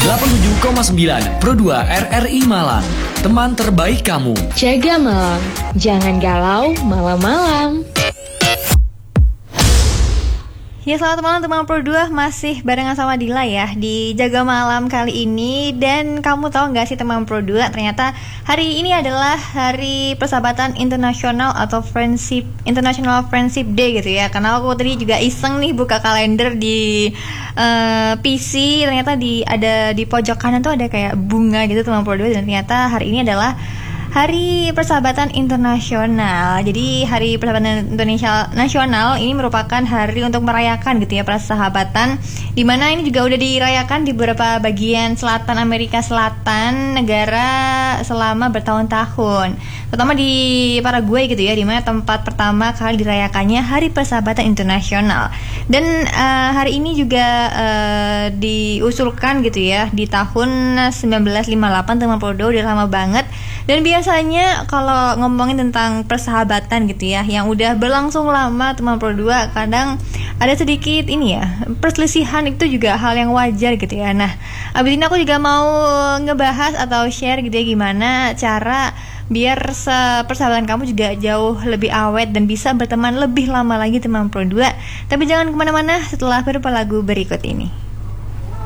87,9 Pro 2 RRI Malang. Teman terbaik kamu. Jaga malam, jangan galau malam-malam. Ya, selamat malam teman Pro 2, masih barengan sama Dila ya di Jaga Malam kali ini. Dan kamu tahu gak sih teman Pro 2, ternyata hari ini adalah Hari Persahabatan Internasional atau International Friendship Day gitu ya. Karena aku tadi juga iseng nih buka kalender di PC, ternyata ada di pojok kanan tuh ada kayak bunga gitu teman Pro 2. Dan ternyata hari ini adalah Hari Persahabatan Internasional. Jadi Hari Persahabatan Indonesia Nasional ini merupakan hari untuk merayakan gitu ya persahabatan, dimana ini juga udah dirayakan di beberapa bagian selatan Amerika Selatan negara selama bertahun-tahun, terutama di Paraguay gitu ya, dimana tempat pertama kali dirayakannya Hari Persahabatan Internasional. Dan hari ini juga diusulkan gitu ya di tahun 1958 teman Pro 2, udah lama banget. Dan biasanya kalau ngomongin tentang persahabatan gitu ya yang udah berlangsung lama teman Pro 2, kadang ada sedikit ini ya, perselisihan itu juga hal yang wajar gitu ya. Nah, abis ini aku juga mau ngebahas atau share gitu ya gimana cara biar persahabatan kamu juga jauh lebih awet dan bisa berteman lebih lama lagi teman Pro 2. Tapi jangan kemana-mana, setelah beberapa lagu berikut ini.